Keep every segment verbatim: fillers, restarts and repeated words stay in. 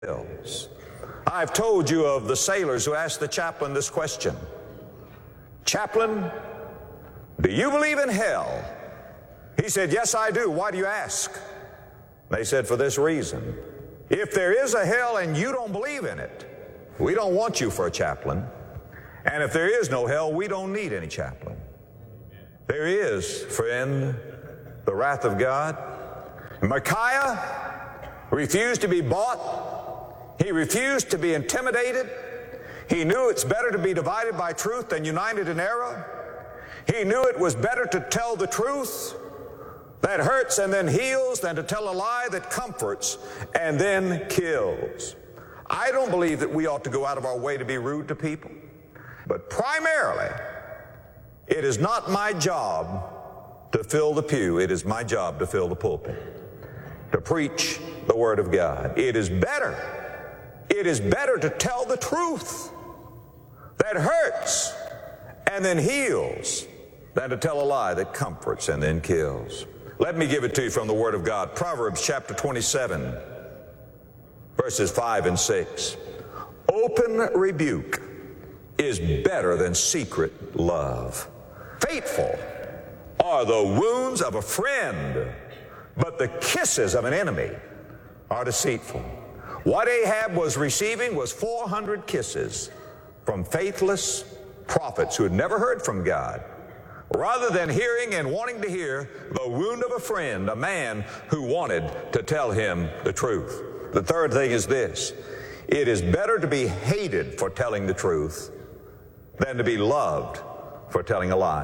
hills. I've told you of the sailors who asked the chaplain this question: "Chaplain, do you believe in hell?" He said, "Yes, I do. Why do you ask?" They said, "For this reason. If there is a hell and you don't believe in it, we don't want you for a chaplain. And if there is no hell, we don't need any chaplain." There is, friend, the wrath of God. Micaiah refused to be bought. He refused to be intimidated. He knew it's better to be divided by truth than united in error. He knew it was better to tell the truth that hurts and then heals than to tell a lie that comforts and then kills. I don't believe that we ought to go out of our way to be rude to people. But primarily, it is not my job to fill the pew. It is my job to fill the pulpit, to preach the Word of God. It is better, it is better to tell the truth that hurts and then heals than to tell a lie that comforts and then kills. Let me give it to you from the Word of God. Proverbs chapter twenty-seven, verses five and six. Open rebuke is better than secret love. Faithful are the wounds of a friend, but the kisses of an enemy are deceitful. What Ahab was receiving was four hundred kisses from faithless prophets who had never heard from God, rather than hearing and wanting to hear the wound of a friend, a man who wanted to tell him the truth. The third thing is this: it is better to be hated for telling the truth than to be loved for telling a lie.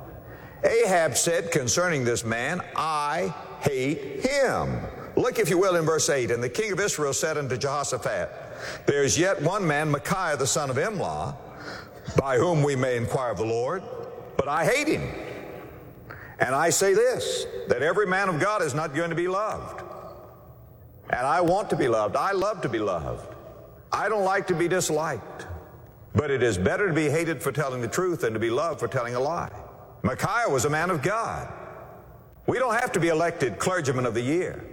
Ahab said concerning this man, "I hate him." Look, if you will, in verse eight. "And the king of Israel said unto Jehoshaphat, There is yet one man, Micaiah the son of Imlah, by whom we may inquire of the Lord, but I hate him. And I say this, that every man of God is not going to be loved. And I want to be loved. I love to be loved. I don't like to be disliked. But it is better to be hated for telling the truth than to be loved for telling a lie." Micaiah was a man of God. We don't have to be elected clergyman of the year.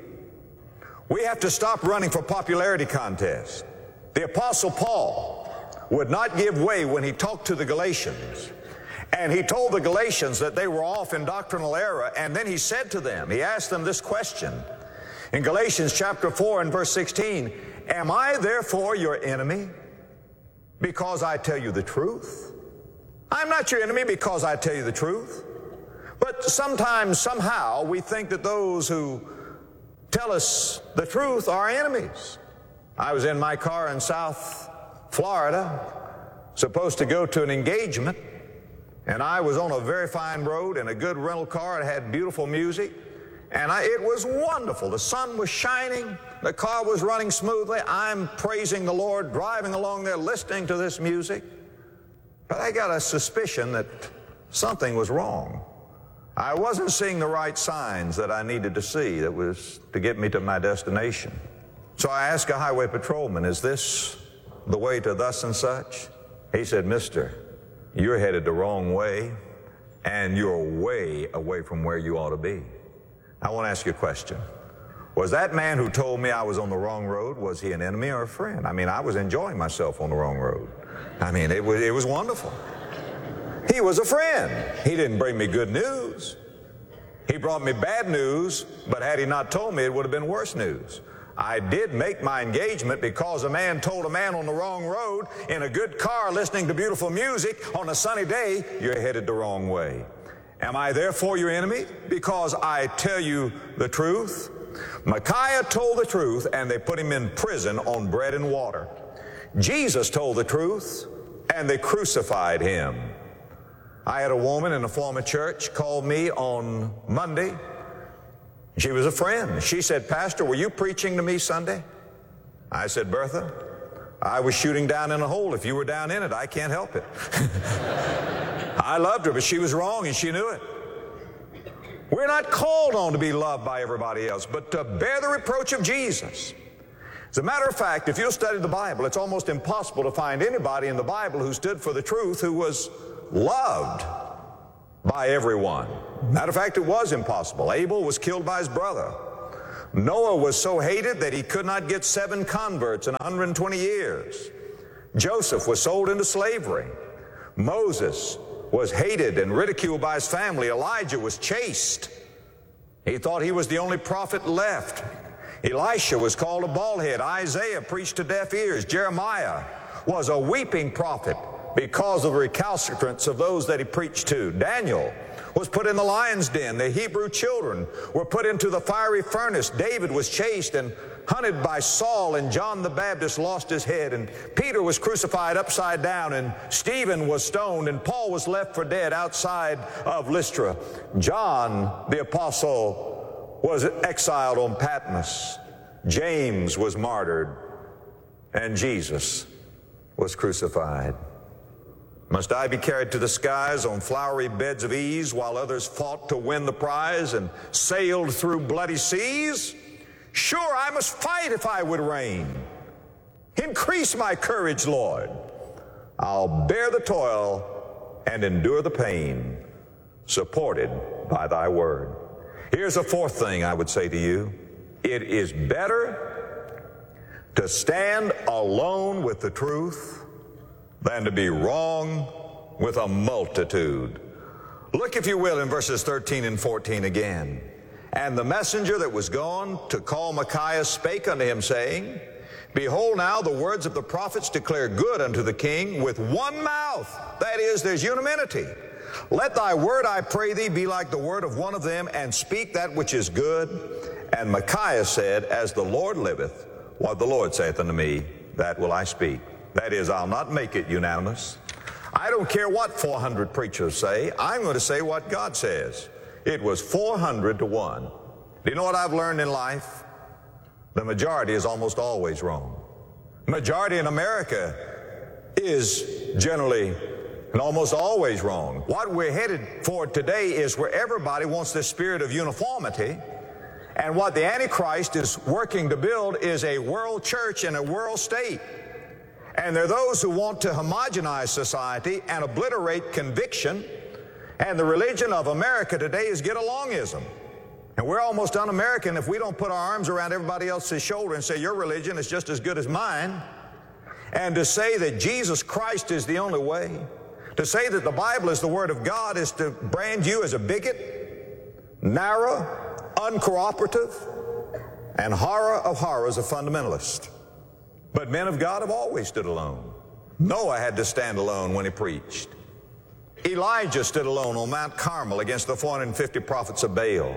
We have to stop running for popularity contests. The Apostle Paul would not give way when he talked to the Galatians. And he told the Galatians that they were off in doctrinal error. And then he said to them, he asked them this question in Galatians chapter four and verse sixteen, "Am I therefore your enemy because I tell you the truth? I'm not your enemy because I tell you the truth." But sometimes, somehow, we think that those who tell us the truth are enemies. I was in my car in South Florida, supposed to go to an engagement, and I was on a very fine road in a good rental car. It had beautiful music, and I, it was wonderful. The sun was shining. The car was running smoothly. I'm praising the Lord, driving along there, listening to this music. But I got a suspicion that something was wrong. I wasn't seeing the right signs that I needed to see that was to get me to my destination. So I asked a highway patrolman, "Is this the way to thus and such?" He said, "Mister, you're headed the wrong way, and you're way away from where you ought to be." I want to ask you a question. Was that man who told me I was on the wrong road, was he an enemy or a friend? I mean, I was enjoying myself on the wrong road. I mean, it was, it was wonderful. He was a friend. He didn't bring me good news. He brought me bad news, but had he not told me, it would have been worse news. I did make my engagement because a man told a man on the wrong road in a good car listening to beautiful music on a sunny day, "You're headed the wrong way." Am I therefore your enemy because I tell you the truth? Micaiah told the truth, and they put him in prison on bread and water. Jesus told the truth, and they crucified him. I had a woman in a former church call me on Monday. She was a friend. She said, "Pastor, were you preaching to me Sunday?" I said, "Bertha, I was shooting down in a hole. If you were down in it, I can't help it." I loved her, but she was wrong, and she knew it. We're not called on to be loved by everybody else, but to bear the reproach of Jesus. As a matter of fact, if you'll study the Bible, it's almost impossible to find anybody in the Bible who stood for the truth who was loved by everyone. Matter of fact, it was impossible. Abel was killed by his brother. Noah was so hated that he could not get seven converts in one hundred twenty years. Joseph was sold into slavery. Moses was hated and ridiculed by his family. Elijah was chased. He thought he was the only prophet left. Elisha was called a baldhead. Isaiah preached to deaf ears. Jeremiah was a weeping prophet because of the recalcitrance of those that he preached to. Daniel was put in the lion's den. The Hebrew children were put into the fiery furnace. David was chased and hunted by Saul, and John the Baptist lost his head, and Peter was crucified upside down, and Stephen was stoned, and Paul was left for dead outside of Lystra. John the apostle was exiled on Patmos. James was martyred, and Jesus was crucified. Must I be carried to the skies on flowery beds of ease while others fought to win the prize and sailed through bloody seas? Sure, I must fight if I would reign. Increase my courage, Lord. I'll bear the toil and endure the pain, supported by thy word. Here's a fourth thing I would say to you. It is better to stand alone with the truth than to be wrong with a multitude. Look, if you will, in verses thirteen and fourteen again. And the messenger that was gone to call Micaiah spake unto him, saying, Behold, now the words of the prophets declare good unto the king with one mouth. That is, there's unanimity. Let thy word, I pray thee, be like the word of one of them, and speak that which is good. And Micaiah said, As the Lord liveth, what the Lord saith unto me, that will I speak. That is, I'll not make it unanimous. I don't care what four hundred preachers say. I'm going to say what God says. It was four hundred to one. Do you know what I've learned in life? The majority is almost always wrong. Majority in America is generally and almost always wrong. What we're headed for today is where everybody wants this spirit of uniformity. And what the Antichrist is working to build is a world church and a world state. And there are those who want to homogenize society and obliterate conviction. And the religion of America today is get-alongism. And we're almost un-American if we don't put our arms around everybody else's shoulder and say, your religion is just as good as mine. And to say that Jesus Christ is the only way, to say that the Bible is the Word of God, is to brand you as a bigot, narrow, uncooperative, and horror of horrors, a fundamentalist. But men of God have always stood alone. Noah had to stand alone when he preached. Elijah stood alone on Mount Carmel against the four hundred fifty prophets of Baal.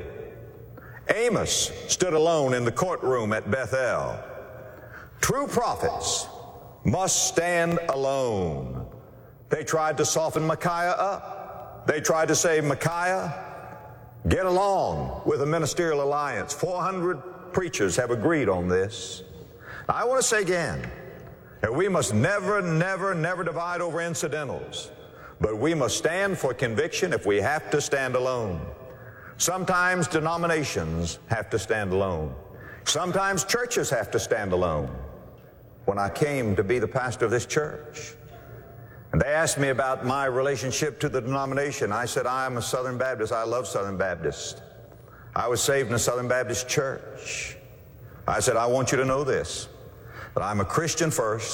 Amos stood alone in the courtroom at Bethel. True prophets must stand alone. They tried to soften Micaiah up. They tried to say, Micaiah, get along with a ministerial alliance. four hundred preachers have agreed on this. I want to say again that we must never, never, never divide over incidentals. But we must stand for conviction if we have to stand alone. Sometimes denominations have to stand alone. Sometimes churches have to stand alone. When I came to be the pastor of this church, and they asked me about my relationship to the denomination, I said, I'm a Southern Baptist. I love Southern Baptists. I was saved in a Southern Baptist church. I said, I want you to know this, that I'm a Christian first,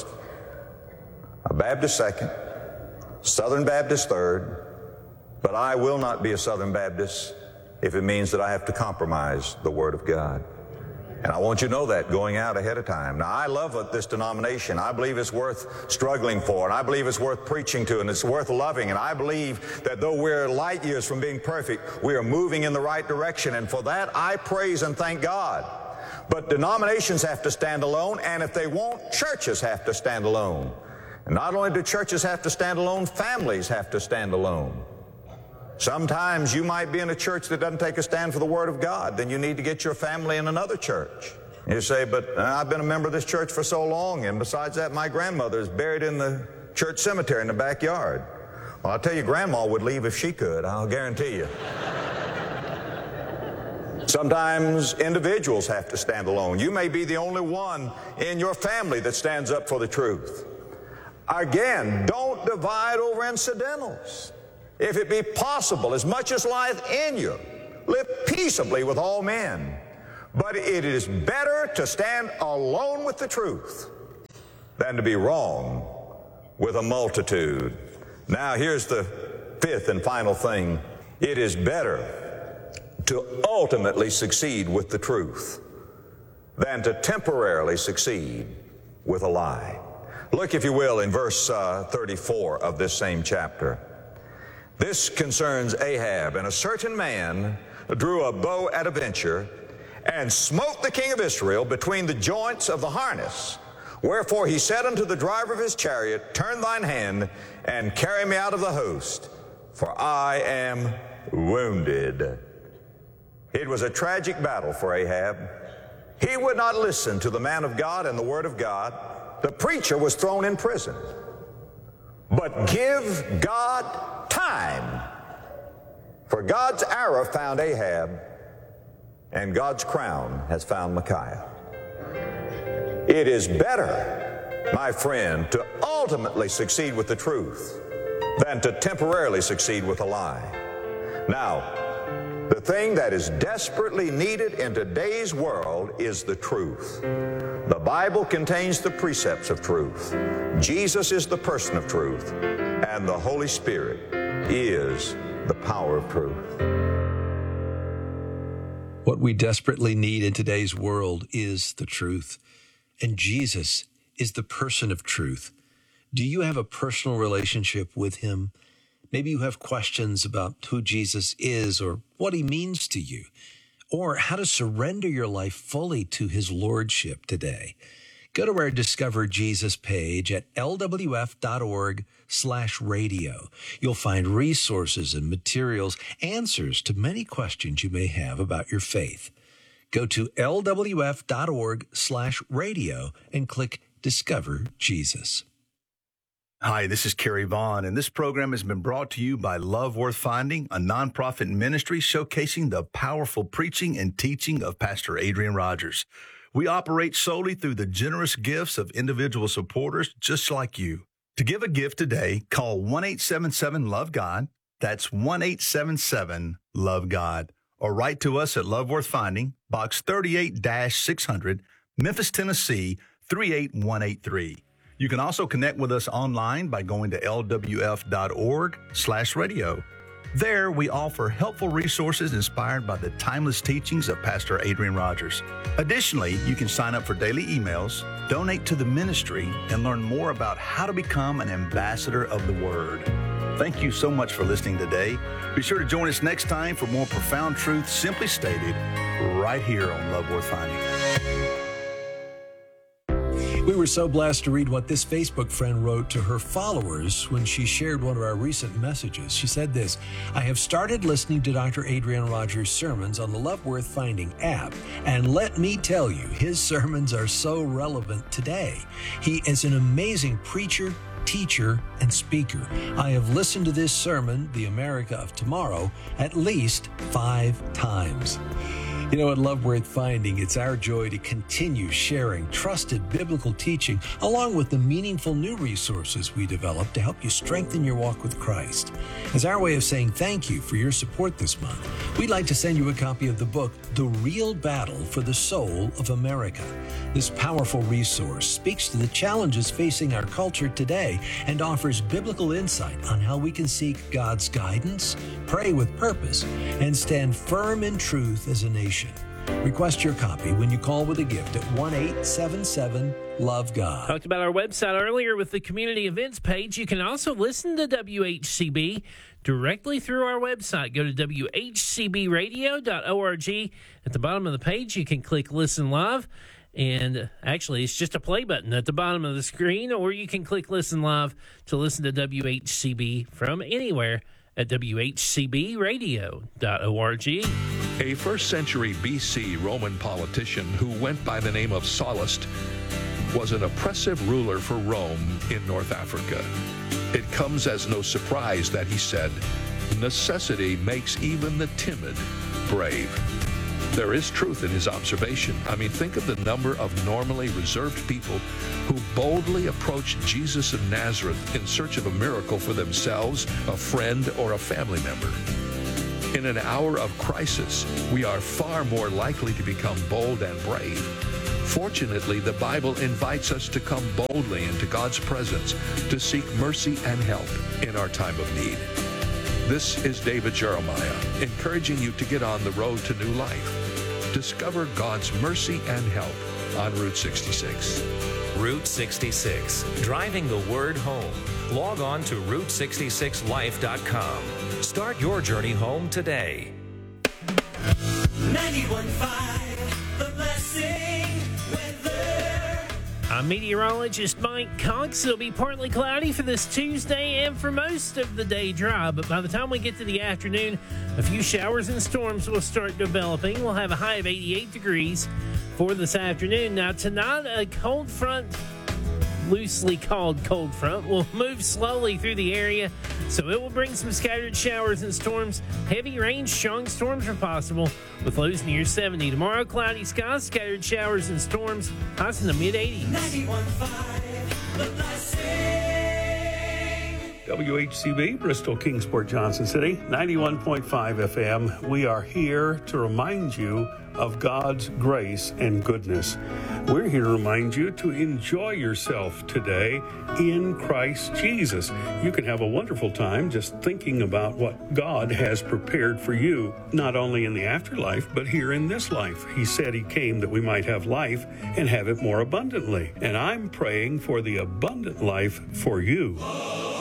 a Baptist second, Southern Baptist third, but I will not be a Southern Baptist if it means that I have to compromise the Word of God. And I want you to know that going out ahead of time. Now, I love this denomination. I believe it's worth struggling for, and I believe it's worth preaching to, and it's worth loving. And I believe that though we're light years from being perfect, we are moving in the right direction. And for that, I praise and thank God. But denominations have to stand alone, and if they won't, churches have to stand alone. And not only do churches have to stand alone, families have to stand alone. Sometimes you might be in a church that doesn't take a stand for the Word of God. Then you need to get your family in another church. You say, but I've been a member of this church for so long, and besides that, my grandmother is buried in the church cemetery in the backyard. Well, I'll tell you, Grandma would leave if she could, I'll guarantee you. Sometimes individuals have to stand alone. You may be the only one in your family that stands up for the truth. Again, don't divide over incidentals. If it be possible, as much as lieth in you, live peaceably with all men. But it is better to stand alone with the truth than to be wrong with a multitude. Now, here's the fifth and final thing. It is better to ultimately succeed with the truth than to temporarily succeed with a lie. Look, if you will, in verse uh, thirty-four of this same chapter. This concerns Ahab, and a certain man drew a bow at a venture and smote the king of Israel between the joints of the harness. Wherefore he said unto the driver of his chariot, Turn thine hand and carry me out of the host, for I am wounded. It was a tragic battle for Ahab. He would not listen to the man of God and the word of God. The preacher was thrown in prison. But give God time. For God's arrow found Ahab, and God's crown has found Micaiah. It is better, my friend, to ultimately succeed with the truth than to temporarily succeed with a lie. Now, the thing that is desperately needed in today's world is the truth. The Bible contains the precepts of truth. Jesus is the person of truth, and the Holy Spirit is the power of truth. What we desperately need in today's world is the truth, and Jesus is the person of truth. Do you have a personal relationship with him? Maybe you have questions about who Jesus is or what he means to you, or how to surrender your life fully to his lordship today. Go to our Discover Jesus page at L W F dot org slash radio. You'll find resources and materials, answers to many questions you may have about your faith. Go to L W F dot org slash radio and click Discover Jesus. Hi, this is Kerry Vaughn, and this program has been brought to you by Love Worth Finding, a nonprofit ministry showcasing the powerful preaching and teaching of Pastor Adrian Rogers. We operate solely through the generous gifts of individual supporters just like you. To give a gift today, call one eight seven seven love God. That's one eight seven seven love God. Or write to us at Love Worth Finding, Box thirty-eight six hundred, Memphis, Tennessee, three eight one eight three. You can also connect with us online by going to L W F dot org slash radio. There, we offer helpful resources inspired by the timeless teachings of Pastor Adrian Rogers. Additionally, you can sign up for daily emails, donate to the ministry, and learn more about how to become an ambassador of the Word. Thank you so much for listening today. Be sure to join us next time for more profound truth simply stated right here on Love Worth Finding. We were so blessed to read what this Facebook friend wrote to her followers when she shared one of our recent messages. She said this: I have started listening to Doctor Adrian Rogers' sermons on the Love Worth Finding app, and let me tell you, his sermons are so relevant today. He is an amazing preacher, teacher, and speaker. I have listened to this sermon, The America of Tomorrow, at least five times. You know, at Love Worth Finding, it's our joy to continue sharing trusted biblical teaching along with the meaningful new resources we develop to help you strengthen your walk with Christ. As our way of saying thank you for your support this month, we'd like to send you a copy of the book, The Real Battle for the Soul of America. This powerful resource speaks to the challenges facing our culture today and offers biblical insight on how we can seek God's guidance, pray with purpose, and stand firm in truth as a nation. Request your copy when you call with a gift at one eight seven seven love God. Talked about our website earlier with the community events page. You can also listen to W H C B directly through our website. Go to W H C B radio dot org. At the bottom of the page, you can click Listen Live. And actually, it's just a play button at the bottom of the screen, or you can click Listen Live to listen to W H C B from anywhere at W H C B radio dot org. A first century B C Roman politician who went by the name of Sallust was an oppressive ruler for Rome in North Africa. It comes as no surprise that he said, "Necessity makes even the timid brave." There is truth in his observation. I mean, think of the number of normally reserved people who boldly approached Jesus of Nazareth in search of a miracle for themselves, a friend, or a family member. In an hour of crisis, we are far more likely to become bold and brave. Fortunately, the Bible invites us to come boldly into God's presence to seek mercy and help in our time of need. This is David Jeremiah, encouraging you to get on the road to new life. Discover God's mercy and help on Route sixty-six. Route sixty-six, driving the word home. Log on to route sixty-six life dot com. Start your journey home today. ninety-one point five, The Blessing weather. I'm meteorologist Mike Cox. It'll be partly cloudy for this Tuesday and for most of the day dry, but by the time we get to the afternoon, a few showers and storms will start developing. We'll have a high of eighty-eight degrees for this afternoon. Now, tonight, a cold front, loosely called cold front, will move slowly through the area, so it will bring some scattered showers and storms. Heavy rain, strong storms are possible with lows near seventy. Tomorrow, cloudy skies, scattered showers and storms, highs in the mid-eighties. ninety-one point five, The Blessing. W H C B, Bristol, Kingsport, Johnson City, ninety-one point five F M. We are here to remind you of God's grace and goodness. We're here to remind you to enjoy yourself today in Christ Jesus. You can have a wonderful time just thinking about what God has prepared for you, not only in the afterlife, but here in this life. He said he came that we might have life and have it more abundantly. And I'm praying for the abundant life for you.